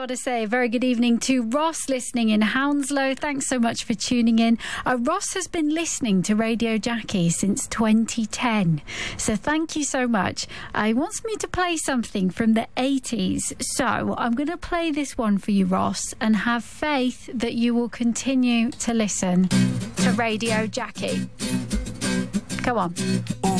want to say a very good evening to Ross listening in Hounslow. Thanks so much for tuning in. Ross has been listening to Radio Jackie since 2010. So thank you so much. He wants me to play something from the 80s. So I'm going to play this one for you, Ross, and have faith that you will continue to listen to Radio Jackie. Come on.